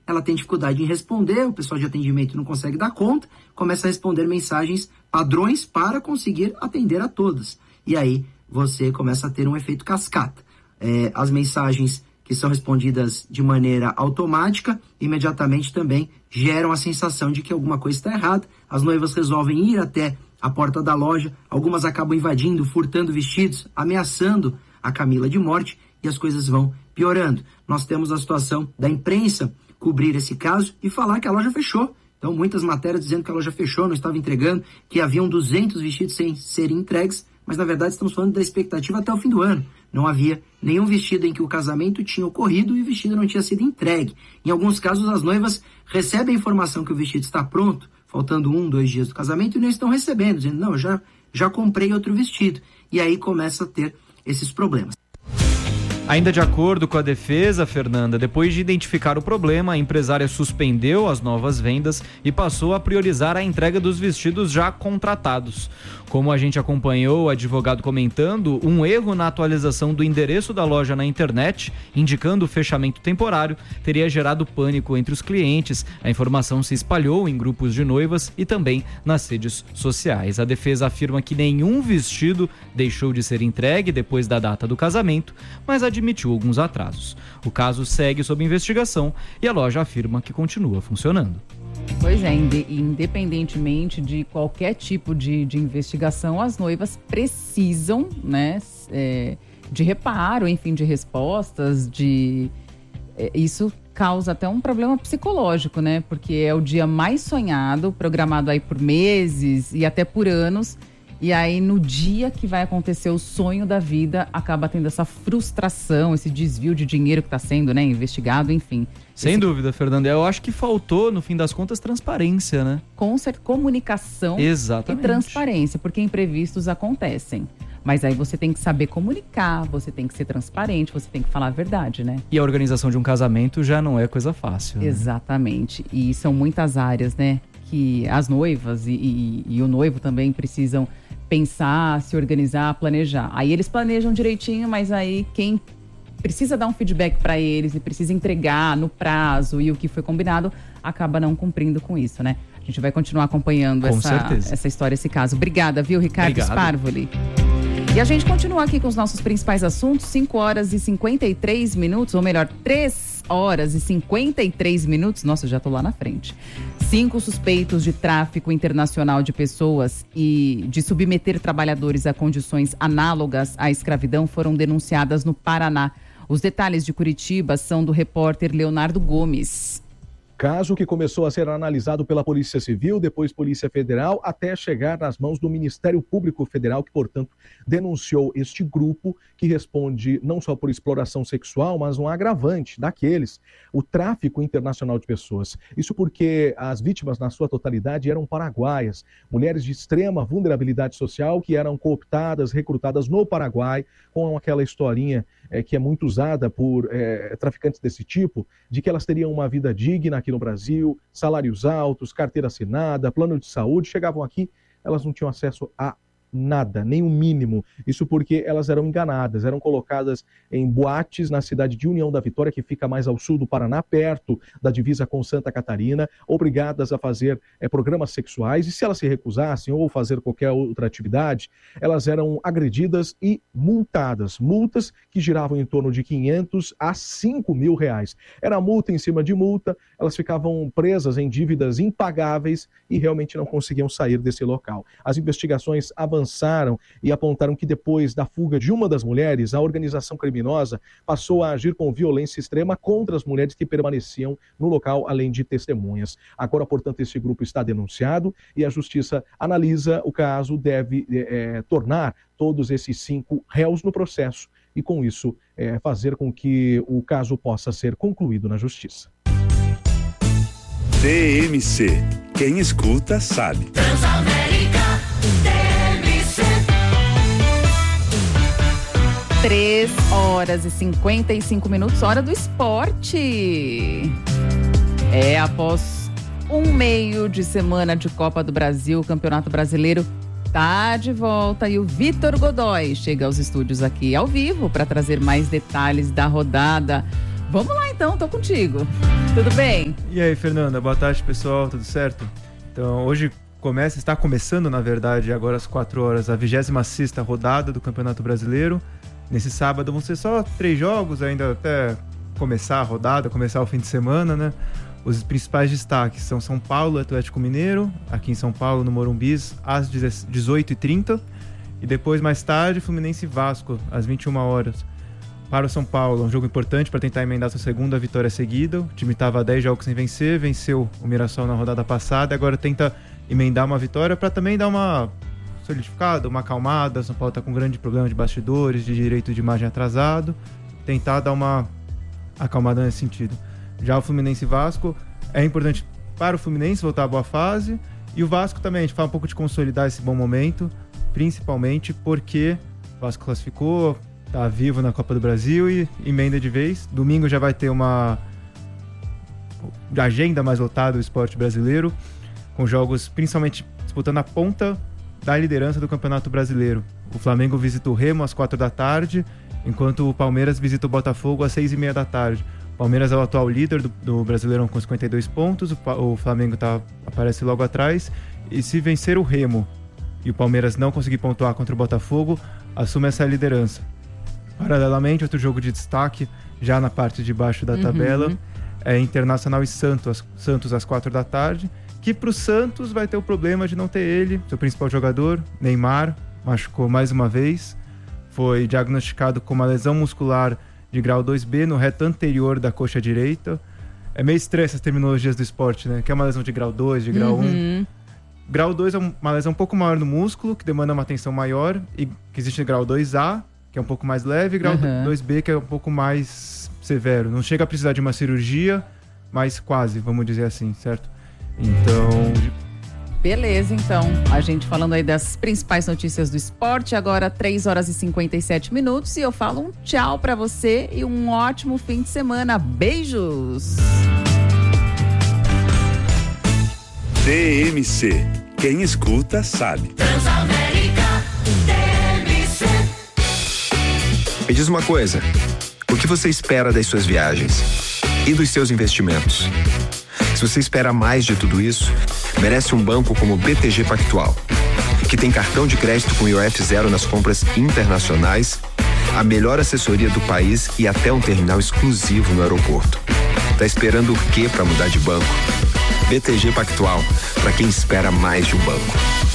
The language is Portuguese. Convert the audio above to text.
ela tem dificuldade em responder, o pessoal de atendimento não consegue dar conta, começa a responder mensagens padrões para conseguir atender a todas. E aí você começa a ter um efeito cascata. As mensagens que são respondidas de maneira automática, imediatamente também geram a sensação de que alguma coisa está errada. As noivas resolvem ir até a porta da loja, algumas acabam invadindo, furtando vestidos, ameaçando a Camila de morte, e as coisas vão piorando. Nós temos a situação da imprensa cobrir esse caso e falar que a loja fechou. Então, muitas matérias dizendo que a loja fechou, não estava entregando, que haviam 200 vestidos sem serem entregues, mas na verdade estamos falando da expectativa até o fim do ano. Não havia nenhum vestido em que o casamento tinha ocorrido e o vestido não tinha sido entregue. Em alguns casos, as noivas recebem a informação que o vestido está pronto, faltando 1-2 dias do casamento, e não estão recebendo, dizendo, não, eu já comprei outro vestido. E aí começa a ter esses problemas. Ainda de acordo com a defesa, Fernanda, depois de identificar o problema, a empresária suspendeu as novas vendas e passou a priorizar a entrega dos vestidos já contratados. Como a gente acompanhou o advogado comentando, um erro na atualização do endereço da loja na internet, indicando o fechamento temporário, teria gerado pânico entre os clientes. A informação se espalhou em grupos de noivas e também nas redes sociais. A defesa afirma que nenhum vestido deixou de ser entregue depois da data do casamento, mas admitiu alguns atrasos. O caso segue sob investigação e a loja afirma que continua funcionando. Pois é, independentemente de qualquer tipo de investigação, as noivas precisam, né, de reparo, enfim, de respostas, isso causa até um problema psicológico, né, porque é o dia mais sonhado, programado aí por meses e até por anos, e aí no dia que vai acontecer o sonho da vida, acaba tendo essa frustração, esse desvio de dinheiro que está sendo, né, investigado, enfim. Sem dúvida, Fernanda. Eu acho que faltou, no fim das contas, transparência, né? Comunicação. Exatamente. E transparência, porque imprevistos acontecem. Mas aí você tem que saber comunicar, você tem que ser transparente, você tem que falar a verdade, né? E a organização de um casamento já não é coisa fácil, né? Exatamente. E são muitas áreas, né, que as noivas e o noivo também precisam pensar, se organizar, planejar. Aí eles planejam direitinho, mas aí quem precisa dar um feedback para eles e precisa entregar no prazo e o que foi combinado, acaba não cumprindo com isso, né? A gente vai continuar acompanhando essa história, esse caso. Obrigada, viu, Ricardo Sparvoli? E a gente continua aqui com os nossos principais assuntos, 5 horas e 53 minutos, ou melhor, 3 horas e 53 minutos. Nossa, eu já tô lá na frente. 5 suspeitos de tráfico internacional de pessoas e de submeter trabalhadores a condições análogas à escravidão foram denunciadas no Paraná. Os detalhes de Curitiba são do repórter Leonardo Gomes. Caso que começou a ser analisado pela Polícia Civil, depois Polícia Federal, até chegar nas mãos do Ministério Público Federal, que, portanto, denunciou este grupo que responde não só por exploração sexual, mas um agravante daqueles, o tráfico internacional de pessoas. Isso porque as vítimas, na sua totalidade, eram paraguaias, mulheres de extrema vulnerabilidade social que eram cooptadas, recrutadas no Paraguai, com aquela historinha que é muito usada por traficantes desse tipo, de que elas teriam uma vida digna aqui no Brasil, salários altos, carteira assinada, plano de saúde. Chegavam aqui, elas não tinham acesso a nada, nem o mínimo. Isso porque elas eram enganadas, eram colocadas em boates na cidade de União da Vitória, que fica mais ao sul do Paraná, perto da divisa com Santa Catarina, obrigadas a fazer programas sexuais, e se elas se recusassem ou fazer qualquer outra atividade, elas eram agredidas e multadas. Multas que giravam em torno de 500 a 5 mil reais. Era multa em cima de multa, elas ficavam presas em dívidas impagáveis e realmente não conseguiam sair desse local. As investigações avançaram e apontaram que depois da fuga de uma das mulheres, a organização criminosa passou a agir com violência extrema contra as mulheres que permaneciam no local, além de testemunhas. Agora, portanto, esse grupo está denunciado e a Justiça analisa o caso, deve tornar todos esses 5 réus no processo e, com isso, fazer com que o caso possa ser concluído na Justiça. TMC. Quem escuta sabe. Transamérica. 3 horas e 55 minutos, hora do esporte. Após um meio de semana de Copa do Brasil, o Campeonato Brasileiro tá de volta e o Vitor Godoy chega aos estúdios aqui ao vivo para trazer mais detalhes da rodada. Vamos lá então, tô contigo. Tudo bem? E aí, Fernanda, boa tarde, pessoal, tudo certo? Então, hoje está começando, na verdade, agora às 4 horas, a 26ª rodada do Campeonato Brasileiro. Nesse sábado vão ser só 3 jogos, ainda até começar a rodada, começar o fim de semana, né? Os principais destaques são São Paulo e Atlético Mineiro, aqui em São Paulo, no Morumbi, às 18h30. E depois, mais tarde, Fluminense e Vasco, às 21 horas. Para o São Paulo, um jogo importante para tentar emendar sua segunda vitória seguida. O time estava 10 jogos sem vencer, venceu o Mirassol na rodada passada, agora tenta emendar uma vitória para também dar uma solidificada, uma acalmada. O São Paulo está com um grande problema de bastidores, de direito de imagem atrasado, tentar dar uma acalmada nesse sentido. Já o Fluminense e Vasco, é importante para o Fluminense voltar à boa fase, e o Vasco também, a gente fala um pouco de consolidar esse bom momento, principalmente porque o Vasco classificou, tá vivo na Copa do Brasil e emenda de vez. Domingo já vai ter uma agenda mais lotada do esporte brasileiro, com jogos principalmente disputando a ponta da liderança do Campeonato Brasileiro. O Flamengo visita o Remo às 4 da tarde, enquanto o Palmeiras visita o Botafogo às 6h30 da tarde. O Palmeiras é o atual líder do Brasileirão com 52 pontos, o Flamengo aparece logo atrás, e se vencer o Remo e o Palmeiras não conseguir pontuar contra o Botafogo, assume essa liderança. Paralelamente, outro jogo de destaque, já na parte de baixo da tabela, é Internacional e Santos às 4 da tarde, que para o Santos vai ter o problema de não ter ele, seu principal jogador, Neymar, machucou mais uma vez, foi diagnosticado com uma lesão muscular de grau 2B no reto anterior da coxa direita. É meio estranho essas terminologias do esporte, né? Que é uma lesão de grau 2, de grau 1. Grau 2 é uma lesão um pouco maior no músculo, que demanda uma atenção maior, e que existe grau 2A, que é um pouco mais leve, e grau 2B, que é um pouco mais severo. Não chega a precisar de uma cirurgia, mas quase, vamos dizer assim, certo? Então... Beleza, então. A gente falando aí das principais notícias do esporte, agora 3 horas e 57 minutos, e eu falo um tchau pra você e um ótimo fim de semana. Beijos! DMC. Quem escuta, sabe. Transamérica, DMC. Me diz uma coisa, o que você espera das suas viagens e dos seus investimentos? Se você espera mais de tudo isso, merece um banco como o BTG Pactual, que tem cartão de crédito com IOF zero nas compras internacionais, a melhor assessoria do país e até um terminal exclusivo no aeroporto. Tá esperando o quê para mudar de banco? BTG Pactual, para quem espera mais de um banco.